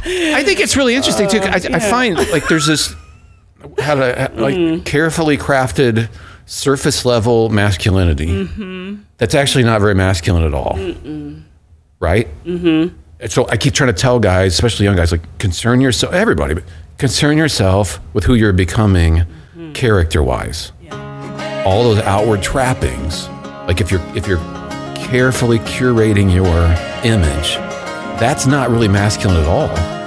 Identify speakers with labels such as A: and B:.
A: I think it's really interesting too. I find like there's this carefully crafted surface level masculinity that's actually not very masculine at all. Right? Mm-hmm. And so I keep trying to tell guys, especially young guys, like concern yourself, everybody, but concern yourself with who you're becoming character-wise. Yeah. All those outward trappings, like if you're carefully curating your image, that's not really masculine at all.